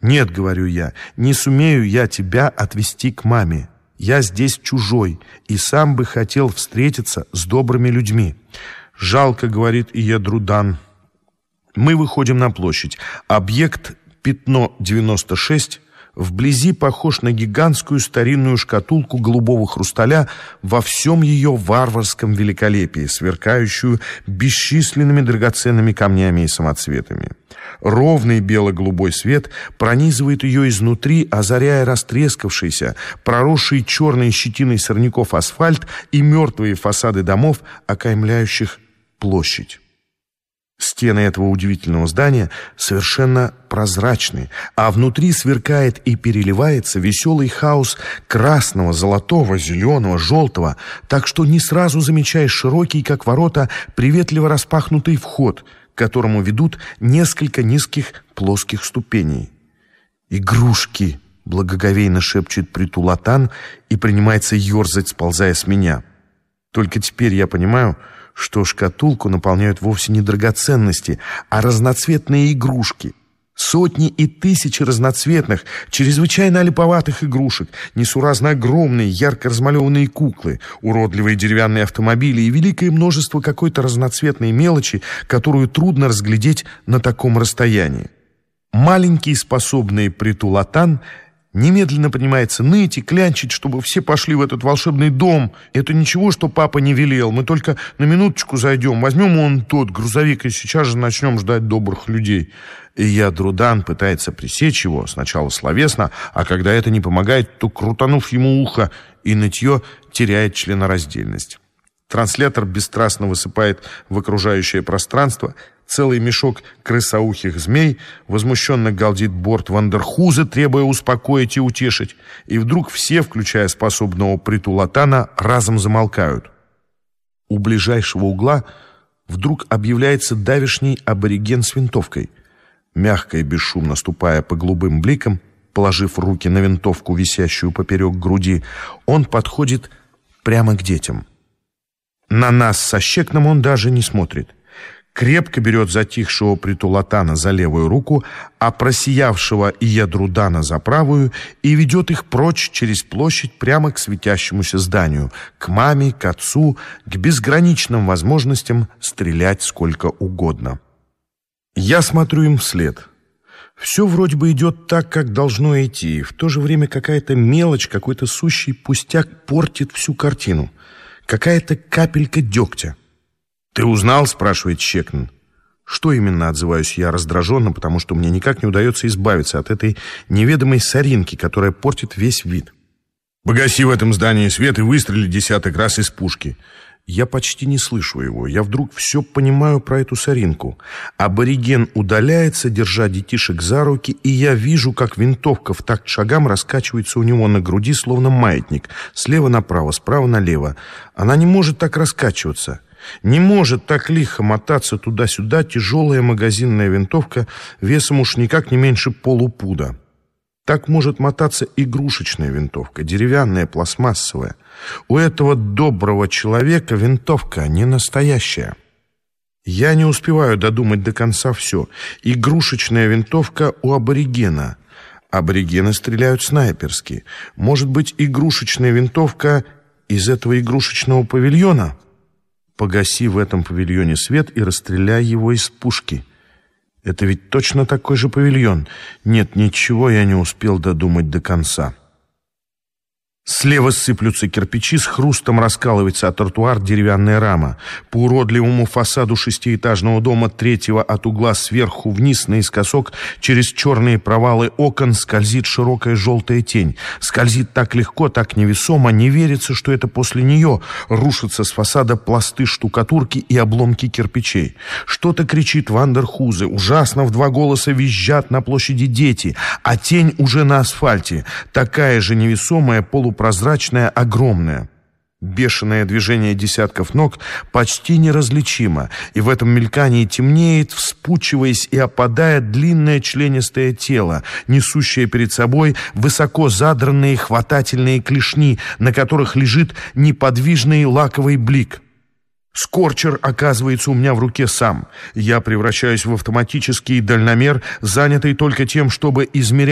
«Нет, — говорю я, — не сумею я тебя отвезти к маме. Я здесь чужой и сам бы хотел встретиться с добрыми людьми». «Жалко, — говорит Иедрудан». Мы выходим на площадь. Объект «Пятно 96» вблизи похож на гигантскую старинную шкатулку голубого хрусталя во всем ее варварском великолепии, сверкающую бесчисленными драгоценными камнями и самоцветами. Ровный бело-голубой свет пронизывает ее изнутри, озаряя растрескавшийся, проросший черной щетиной сорняков асфальт и мертвые фасады домов, окаймляющих площадь. Стены этого удивительного здания совершенно прозрачны, а внутри сверкает и переливается веселый хаос красного, золотого, зеленого, желтого, так что не сразу замечаешь широкий, как ворота, приветливо распахнутый вход, к которому ведут несколько низких плоских ступеней. «Игрушки!» — благоговейно шепчет Притулатан и принимается ерзать, сползая с меня. Только теперь я понимаю, что шкатулку наполняют вовсе не драгоценности, а разноцветные игрушки. Сотни и тысячи разноцветных, чрезвычайно олиповатых игрушек, несуразно огромные, ярко размалеванные куклы, уродливые деревянные автомобили и великое множество какой-то разноцветной мелочи, которую трудно разглядеть на таком расстоянии. Маленький способный Притулатан немедленно принимается ныть и клянчить, чтобы все пошли в этот волшебный дом. Это ничего, что папа не велел. Мы только на минуточку зайдем, возьмем он тот грузовик и сейчас же начнем ждать добрых людей. И Иедрудан пытается пресечь его, сначала словесно, а когда это не помогает, то, крутанув ему ухо, и нытье теряет членораздельность. Транслятор бесстрастно высыпает в окружающее пространство целый мешок крысоухих змей, возмущенно галдит борт Вандерхуза, требуя успокоить и утешить, и вдруг все, включая способного Притулатана, разом замолкают. У ближайшего угла вдруг объявляется давешний абориген с винтовкой. Мягко и бесшумно ступая по голубым бликам, положив руки на винтовку, висящую поперек груди, он подходит прямо к детям. На нас со Щекном он даже не смотрит. Крепко берет затихшего Притулатана за левую руку, а просиявшего Иедрудана за правую и ведет их прочь через площадь прямо к светящемуся зданию, к маме, к отцу, к безграничным возможностям стрелять сколько угодно. Я смотрю им вслед. Все вроде бы идет так, как должно идти, и в то же время какая-то мелочь, какой-то сущий пустяк портит всю картину. Какая-то капелька дегтя. «Ты узнал?» — спрашивает Щекн. «Что именно?» — отзываюсь я раздраженно, потому что мне никак не удается избавиться от этой неведомой соринки, которая портит весь вид. «Погаси в этом здании свет и выстрели 10 раз из пушки». Я почти не слышу его. Я вдруг все понимаю про эту соринку. Абориген удаляется, держа детишек за руки, и я вижу, как винтовка в такт шагам раскачивается у него на груди, словно маятник, слева направо, справа налево. Она не может так раскачиваться. Не может так лихо мотаться туда-сюда тяжелая магазинная винтовка весом уж никак не меньше полупуда. Так может мотаться игрушечная винтовка, деревянная, пластмассовая. У этого доброго человека винтовка не настоящая. Я не успеваю додумать до конца все. Игрушечная винтовка у аборигена. Аборигены стреляют снайперски. Может быть, игрушечная винтовка из этого игрушечного павильона? Погаси в этом павильоне свет и расстреляй его из пушки. Это ведь точно такой же павильон. Нет, ничего я не успел додумать до конца. Слева сыплются кирпичи, с хрустом раскалывается от тротуар деревянная рама. По уродливому фасаду шестиэтажного дома третьего от угла сверху вниз наискосок через черные провалы окон скользит широкая желтая тень. Скользит так легко, так невесомо, не верится, что это после нее рушатся с фасада пласты штукатурки и обломки кирпичей. Что-то кричит Вандерхузе, ужасно в 2 голоса визжат на площади дети, а тень уже на асфальте, такая же невесомая, полупрозрачная, огромная. Бешеное движение десятков ног почти неразличимо, и в этом мелькании темнеет, вспучиваясь и опадая, длинное членистое тело, несущее перед собой высоко задранные хватательные клешни, на которых лежит неподвижный лаковый блик. Скорчер оказывается у меня в руке сам. Я превращаюсь в автоматический дальномер, занятый только тем, чтобы измерять